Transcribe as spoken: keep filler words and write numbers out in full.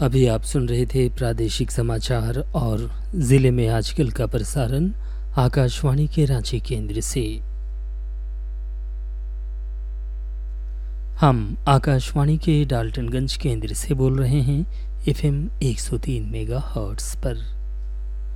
अभी आप सुन रहे थे प्रादेशिक समाचार और ज़िले में आजकल का प्रसारण आकाशवाणी के रांची केंद्र से। हम आकाशवाणी के डाल्टनगंज केंद्र से बोल रहे हैं एफएम एक सौ तीन मेगाहर्ट्ज़ पर।